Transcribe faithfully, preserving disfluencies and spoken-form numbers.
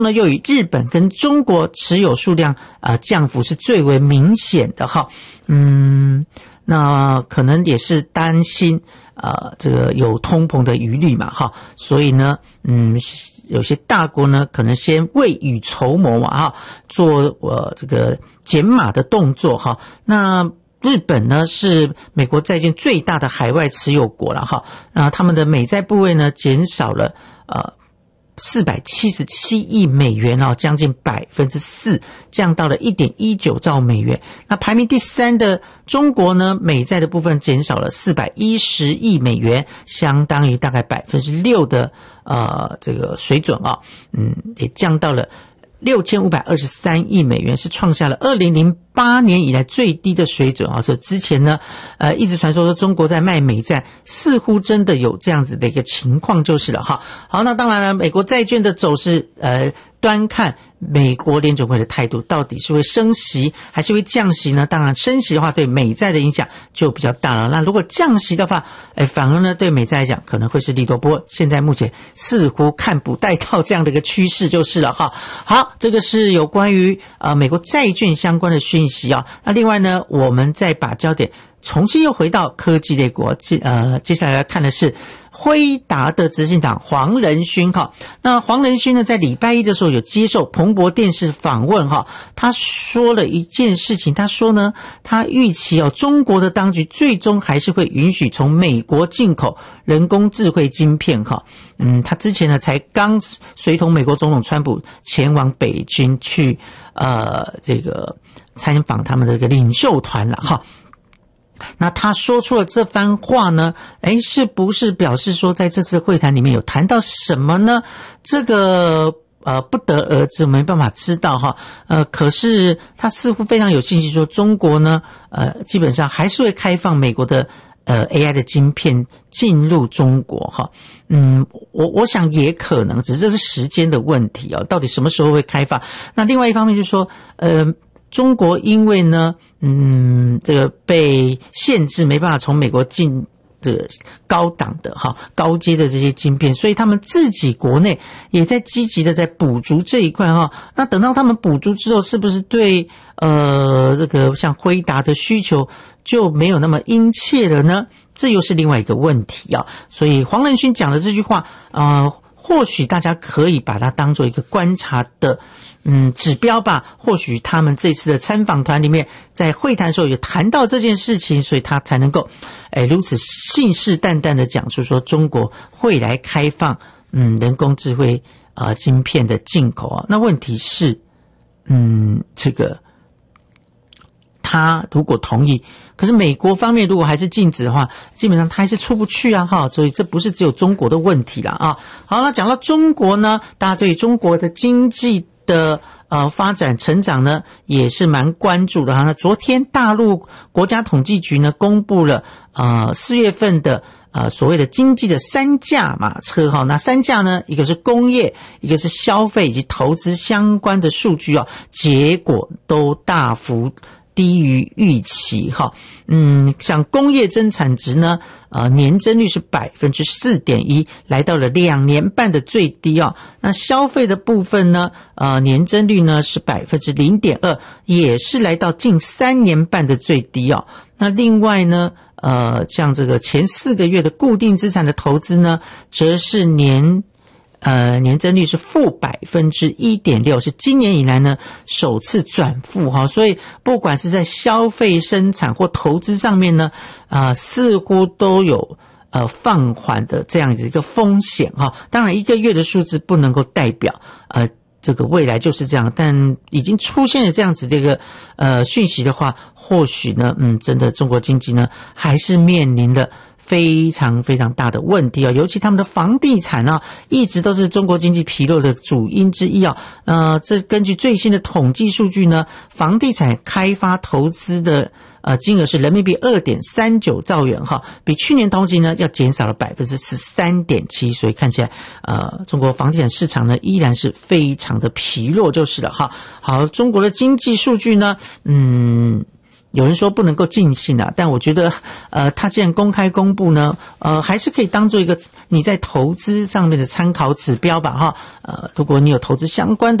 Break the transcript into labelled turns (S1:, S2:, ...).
S1: 呢，又以日本跟中国持有数量呃降幅是最为明显的哈，嗯，那可能也是担心呃这个有通膨的余虑嘛哈，所以呢，嗯，有些大国呢可能先未雨绸缪嘛哈，做呃这个减码的动作哈，那。日本呢是美国债券最大的海外持有国了哈，那他们的美债部位呢减少了呃四百七十七亿美元哦，将近百分之四，降到了 一点一九兆美元。那排名第三的中国呢，美债的部分减少了四百一十亿美元，相当于大概百分之六的呃这个水准啊、哦，嗯，也降到了六千五百二十三亿美元，是创下了二零零八年以来最低的水准啊！所以之前呢，呃，一直传说说中国在卖美债，似乎真的有这样子的一个情况就是了哈。好，那当然了，美国债券的走势，呃，端看美国联准会的态度到底是会升息还是会降息呢？当然，升息的话对美债的影响就比较大了。那如果降息的话，哎，反而呢对美债来讲可能会是利多。不过现在目前似乎看不带到这样的一个趋势就是了哈。好，这个是有关于呃美国债券相关的讯息啊。那另外呢，我们再把焦点重新又回到科技类国，接呃接下来要看的是辉达的执行长黄仁勋哈。那黄仁勋呢，在礼拜一的时候有接受彭博电视访问哈，他说了一件事情，他说呢，他预期哦，中国的当局最终还是会允许从美国进口人工智慧晶片哈。嗯，他之前呢才刚随同美国总统川普前往北京去呃这个参访他们的这个领袖团了哈。那他说出了这番话呢，诶，是不是表示说在这次会谈里面有谈到什么呢？这个呃不得而知，没办法知道哈。呃，可是他似乎非常有信心说，中国呢，呃，基本上还是会开放美国的呃 A I 的晶片进入中国哈。嗯，我我想也可能，只是这是时间的问题哦，到底什么时候会开放？那另外一方面就是说，呃。中国因为呢，嗯，这个被限制，没办法从美国进这个高档的哈高阶的这些晶片，所以他们自己国内也在积极的在补足这一块哈。那等到他们补足之后，是不是对呃这个像辉达的需求就没有那么殷切了呢？这又是另外一个问题啊。所以黄仁勋讲的这句话啊。呃或许大家可以把它当做一个观察的嗯指标吧，或许他们这次的参访团里面在会谈的时候有谈到这件事情，所以他才能够诶如此信誓旦旦的讲出说中国会来开放嗯人工智慧呃晶片的进口啊。那问题是嗯这个他如果同意，可是美国方面如果还是禁止的话，基本上他还是出不去啊哈，所以这不是只有中国的问题啦啊。好，那讲到中国呢，大家对中国的经济的呃发展成长呢也是蛮关注的哈。那昨天大陆国家统计局呢公布了呃四月份的呃所谓的经济的三驾马车哈。那三驾呢，一个是工业，一个是消费以及投资相关的数据啊，结果都大幅低于预期哈。嗯，像工业增产值呢，呃，年增率是 百分之四点一， 来到了两年半的最低啊。那消费的部分呢，呃，年增率呢是 百分之零点二， 也是来到近三年半的最低啊。那另外呢，呃，像这个前四个月的固定资产的投资呢，则是年呃，年增率是负 百分之一点六， 是今年以来呢首次转负哈。所以不管是在消费生产或投资上面呢，啊、呃，似乎都有呃放缓的这样的一个风险哈。当然一个月的数字不能够代表呃这个未来就是这样，但已经出现了这样子的一个呃讯息的话，或许呢嗯真的中国经济呢还是面临了非常非常大的问题啊，尤其他们的房地产啊，一直都是中国经济疲弱的主因之一啊。呃，这根据最新的统计数据呢，房地产开发投资的呃金额是人民币 二点三九兆元哈，比去年同期呢要减少了 百分之十三点七， 所以看起来呃中国房地产市场呢依然是非常的疲弱就是了哈。好，中国的经济数据呢，嗯。 有人说不能够尽信啊，但我觉得呃它既然公开公布呢，呃还是可以当做一个你在投资上面的参考指标吧哈。呃如果你有投资相关的